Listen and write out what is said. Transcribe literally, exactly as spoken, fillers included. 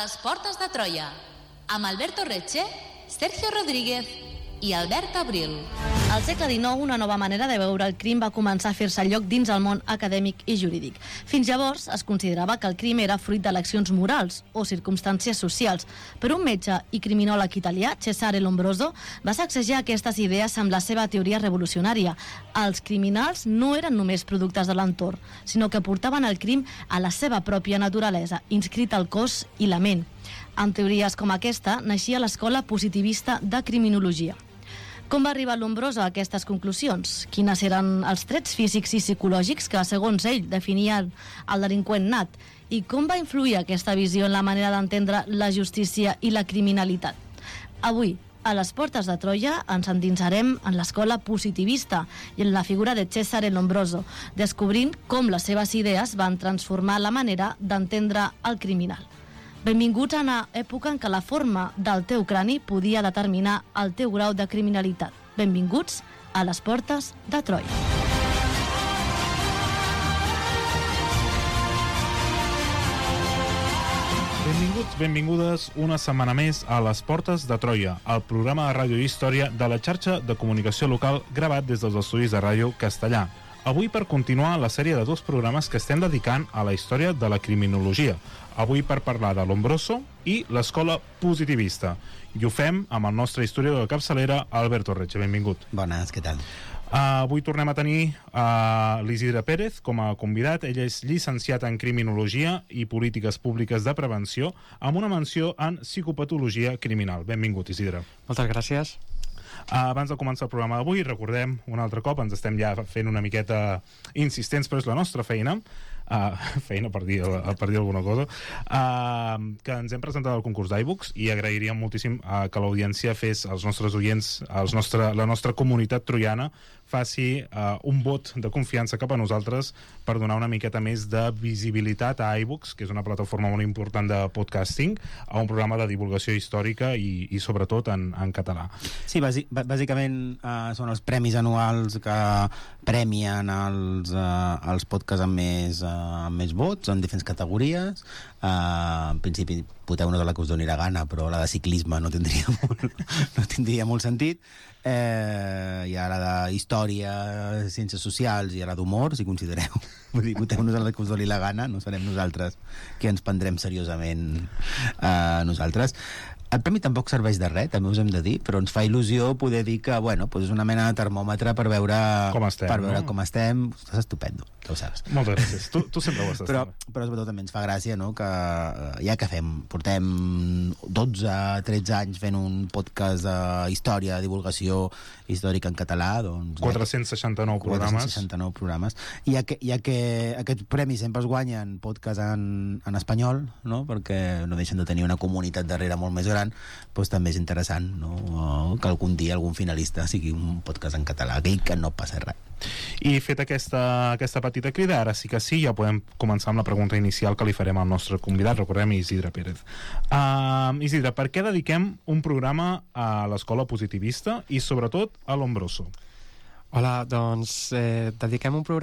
les portes de Troia, amb Alberto Reche, Sergio Rodríguez i Albert Abril. Al segle dinou, una nova manera de veure el crim va començar a fer-se lloc dins el món acadèmic i jurídic. Fins llavors, es considerava que el crim era fruit d'eleccions morals o circumstàncies socials, però un metge i criminòleg italià, Cesare Lombroso, va sacsejar aquestes idees amb la seva teoria revolucionària. Els criminals no eren només productes de l'entorn, sinó que portaven el crim a la seva pròpia naturalesa, inscrit al cos i la ment. Amb teories com aquesta, naixia l'escola positivista de criminologia. Com va arribar Lombroso a aquestes conclusions? Quines eren els trets físics i psicològics que, segons ell, definien el delinqüent nat? I com va influir aquesta visió en la manera d'entendre la justícia i la criminalitat? Avui, a les portes de Troia, ens endinsarem en l'escola positivista i en la figura de Cesare Lombroso, descobrint com les seves idees van transformar la manera d'entendre el criminal. Benvinguts a una època en què la forma del teu crani podia determinar el teu grau de criminalitat. Benvinguts a les portes de Troia. Benvinguts, benvingudes una setmana més a les portes de Troia, el programa de ràdio i història de la xarxa de comunicació local gravat des dels estudis de ràdio Castellà. Avui per continuar la sèrie de dos programes que estem dedicant a la història de la criminologia. Avui per parlar de Lombroso i l'escola positivista. I ho fem amb el nostre historiador de capçalera, Alberto Reche. Benvingut. Bones, què tal? Uh, avui tornem a tenir uh, l'Isidre Pérez com a convidat. Ell és llicenciat en criminologia i polítiques públiques de prevenció amb una menció en psicopatologia criminal. Benvingut, Isidre. Moltes gràcies. Uh, abans de començar el programa d'avui, recordem un altre cop, ens estem ja fent una miqueta insistents, però és la nostra feina, uh, feina per dir, per dir alguna cosa, uh, que ens hem presentat al concurs d'iBooks i agrairíem moltíssim uh, que l'audiència fes, els nostres oients, els nostre, la nostra comunitat troiana, faci uh, un vot de confiança cap a nosaltres per donar una miqueta més de visibilitat a iBooks, que és una plataforma molt important de podcasting, a un programa de divulgació històrica i, i sobretot en, en català. Sí, bàsic, bàsicament uh, són els premis anuals que premien els, uh, els podcasts amb més, uh, amb més vots en diferents categories. Uh, en principi voteu una de la que us doni la gana, però la de ciclisme no tindria molt, no tindria molt sentit. Eh, hi ha la de història, ciències socials i la d'humor, si considereu. Vull dir, voteu-nos a la que us doni la gana, no serem nosaltres que ens prendrem seriosament eh, nosaltres. El premi tampoc serveix de res, també us hem de dir, però ens fa il·lusió poder dir que, bueno, doncs és una mena de termòmetre per veure com estem, per veure no? com estem. Estàs estupendo, ja ho saps. Moltes gràcies, tu, tu sempre ho estàs. Però, però sobretot també ens fa gràcia, no?, que ja que fem, portem dotze tretze anys fent un podcast de història, de divulgació històrica en català, doncs... quatre-cents seixanta-nou programes. quatre-cents seixanta-nou programes. I ja que, ja que aquests premis sempre es guanyen podcast en, en espanyol, no?, perquè no deixen de tenir una comunitat darrere molt més gran, doncs també és interessant, no?, que algun dia algun finalista sigui un podcast en català, aquell que no passa res. I fet aquesta, aquesta petita crida, ara sí que sí, ja podem començar amb la pregunta inicial que li farem al nostre convidat, recordem Isidre Pérez. Uh, Isidre, per què dediquem un programa a l'escola positivista i sobretot a Lombroso? Hola, doncs eh, dediquem un programa